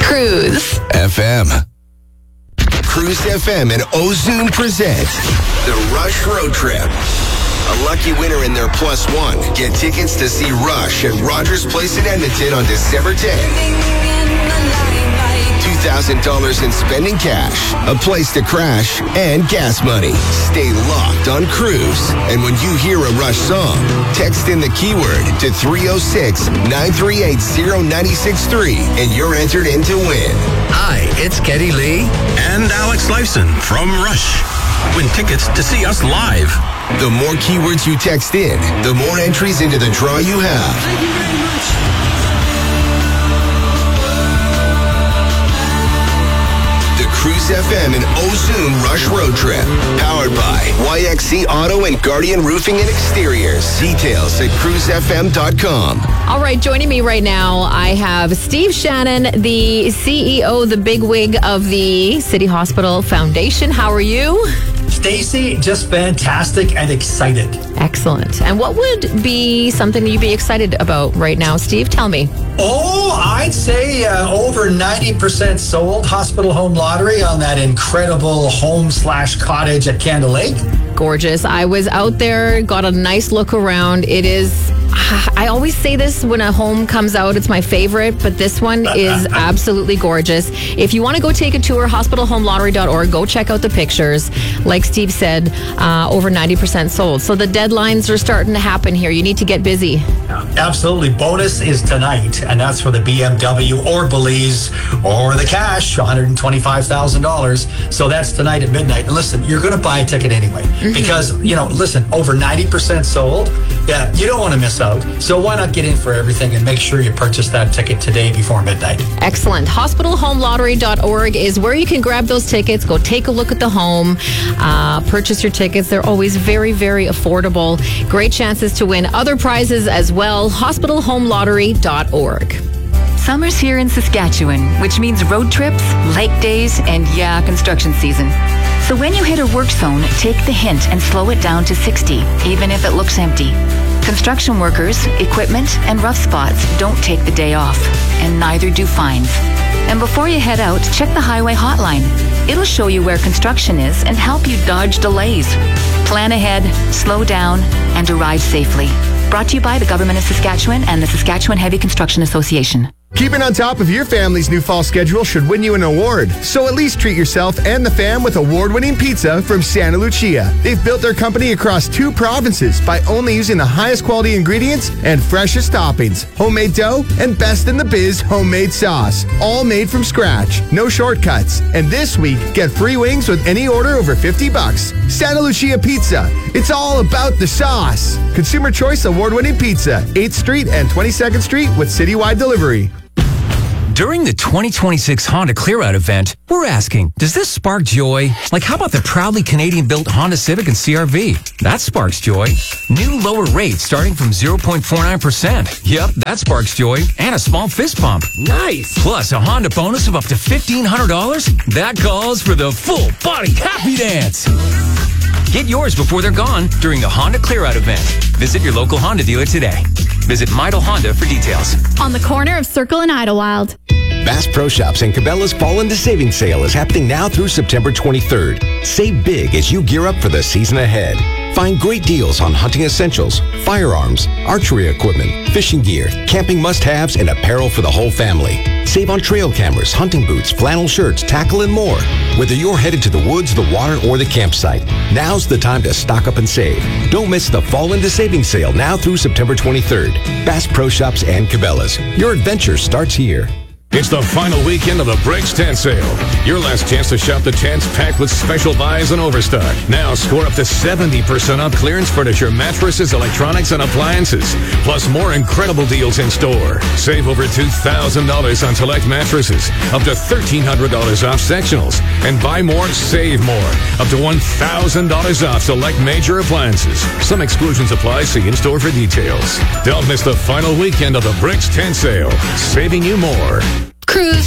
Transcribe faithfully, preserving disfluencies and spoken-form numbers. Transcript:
Cruise F M. Cruise F M and Ozune present the Rush Road Trip. A lucky winner in their plus one. Get tickets to see Rush at Rogers Place in Edmonton on December tenth. two thousand dollars in spending cash, a place to crash, and gas money. Stay locked on Cruise. And when you hear a Rush song, text in the keyword to three oh six, nine three eight, oh nine six three and you're entered in to win. Hi, it's Geddy Lee and Alex Lifeson from Rush. Win tickets to see us live. The more keywords you text in, the more entries into the draw you have. Thank you very much. Cruise F M and Ozune Rush Road Trip. Powered by Y X C Auto and Guardian Roofing and Exteriors. Details at cruise f m dot com. All right, joining me right now, I have Steve Shannon, the C E O, the bigwig of the City Hospital Foundation. How are you? Stacy, just fantastic and excited. Excellent. And what would be something you'd be excited about right now, Steve? Tell me. Oh, I'd say uh, over ninety percent sold. Hospital Home Lottery on that incredible home slash cottage at Candle Lake. Gorgeous. I was out there, got a nice look around. It is, I always say this when a home comes out, it's my favorite, but this one is absolutely gorgeous. If you want to go take a tour, hospital home lottery dot org, go check out the pictures. Like Steve said, uh, over ninety percent sold. So the deadlines are starting to happen here. You need to get busy. Absolutely. Bonus is tonight, and that's for the B M W or Belize or the cash, one hundred twenty-five thousand dollars. So that's tonight at midnight. And listen, you're going to buy a ticket anyway mm-hmm. because, you know, listen, over ninety percent sold. Yeah, you don't want to miss out. So why not get in for everything and make sure you purchase that ticket today before midnight? Excellent. hospital home lottery dot org is where you can grab those tickets. Go take a look at the home. Uh, purchase your tickets. They're always very, very affordable. Great chances to win other prizes as well. hospital home lottery dot org. Summer's here in Saskatchewan, which means road trips, lake days, and yeah, construction season. So when you hit a work zone, take the hint and slow it down to sixty, even if it looks empty. Construction workers, equipment, and rough spots don't take the day off, and neither do fines. And before you head out, check the highway hotline. It'll show you where construction is and help you dodge delays. Plan ahead, slow down, and arrive safely. Brought to you by the Government of Saskatchewan and the Saskatchewan Heavy Construction Association. Keeping on top of your family's new fall schedule should win you an award. So at least treat yourself and the fam with award-winning pizza from Santa Lucia. They've built their company across two provinces by only using the highest quality ingredients and freshest toppings. Homemade dough and best in the biz homemade sauce. All made from scratch. No shortcuts. And this week, get free wings with any order over fifty bucks. Santa Lucia Pizza. It's all about the sauce. Consumer Choice award-winning pizza. eighth Street and twenty-second Street with citywide delivery. During the twenty twenty-six Honda Clear Out event, we're asking, does this spark joy? Like, how about the proudly Canadian-built Honda Civic and C R V? That sparks joy. New lower rates starting from zero point four nine percent. Yep, that sparks joy. And a small fist pump. Nice. Plus a Honda bonus of up to fifteen hundred dollars. That calls for the full-body happy dance. Get yours before they're gone during the Honda Clear Out event. Visit your local Honda dealer today. Visit Midel Honda for details. On the corner of Circle and Idlewild. Bass Pro Shops and Cabela's Fall into Savings Sale is happening now through September twenty-third. Save big as you gear up for the season ahead. Find great deals on hunting essentials, firearms, archery equipment, fishing gear, camping must-haves, and apparel for the whole family. Save on trail cameras, hunting boots, flannel shirts, tackle, and more. Whether you're headed to the woods, the water, or the campsite, now's the time to stock up and save. Don't miss the Fall into Savings Sale now through September twenty-third. Bass Pro Shops and Cabela's. Your adventure starts here. It's the final weekend of the Bricks Tent Sale. Your last chance to shop the tents packed with special buys and overstock. Now score up to seventy percent off clearance furniture, mattresses, electronics, and appliances. Plus more incredible deals in store. Save over two thousand dollars on select mattresses. Up to thirteen hundred dollars off sectionals. And buy more, save more. Up to one thousand dollars off select major appliances. Some exclusions apply. See in-store for details. Don't miss the final weekend of the Bricks Tent Sale. Saving you more. Cruise.